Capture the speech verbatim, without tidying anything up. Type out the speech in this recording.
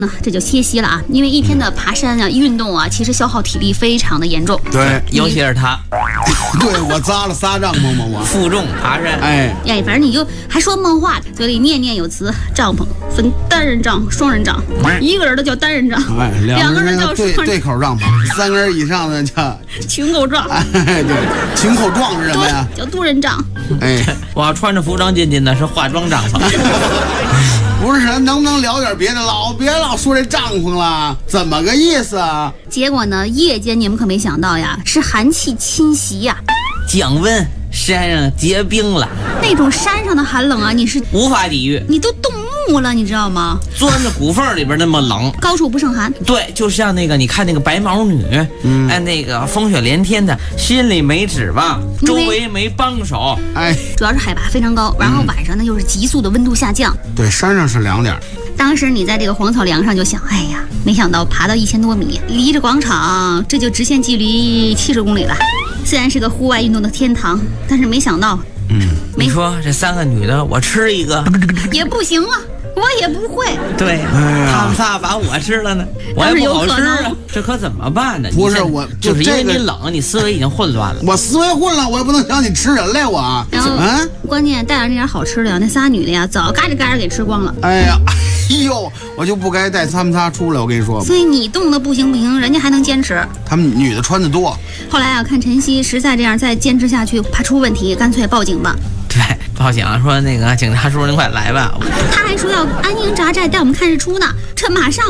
那这就歇息了啊，因为一天的爬山啊、运动啊，其实消耗体力非常的严重。 对， 尤其是他， 对我扎了仨帐篷嘛，我负重爬山。 哎哎，反正你就还说梦话，嘴里念念有词。帐篷分单人帐、双人帐，一个人的叫单人帐， 哎， 两个人叫对叫双人对口帐篷，三个人以上的叫群口帐， 哎，对，群口帐是什么呀？ 叫多人帐。 哎， 我要穿着服装进去呢，是化妆帐篷。 不是，能不能聊点别的？老别老说这帐篷了，怎么个意思啊？ 结果呢，夜间你们可没想到呀，是寒气侵袭呀， 降温，山上结冰了， 那种山上的寒冷啊，你是无法抵御， 你都冻木了，你知道吗？ 钻着骨缝里边那么冷。 高处不胜寒。 对，就像那个你看那个白毛女，嗯，哎，那个风雪连天的，心里没指望，周围没帮手， 哎， 主要是海拔非常高，然后晚上呢又是急速的温度下降。 对，山上是凉点儿。 当时你在这个黄草梁上就想，哎呀，没想到爬到一千多米，离着广场这就直线距离七十公里了。虽然是个户外运动的天堂，但是没想到， 嗯， 你说这三个女的，我吃一个也不行啊，我也不会。 对， 哎呀他们仨把我吃了呢，我也不好吃啊，这可怎么办呢？ 不是我， 就是因为你这个冷，你思维已经混乱了。 我思维混乱，我也不能让你吃人类我啊。 然后， 嗯， 关键带上那点好吃的呀，那仨女的呀，早嘎吱嘎吱给吃光了。 哎呀，哎呦，我就不该带他们仨出来，我跟你说吧。 所以你冻得不行不行，人家还能坚持。 他们女的穿的多。 后来啊，看晨曦实在这样再坚持下去，怕出问题，干脆报警吧。 对，报警说那个警察叔，您快来吧。 他还说要安营扎寨带我们看日出呢，这马上。